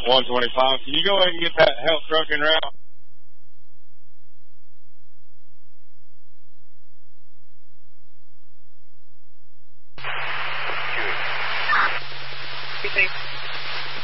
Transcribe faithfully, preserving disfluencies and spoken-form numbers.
one twenty-five. Can you go ahead and get that help truck en route? Thanks.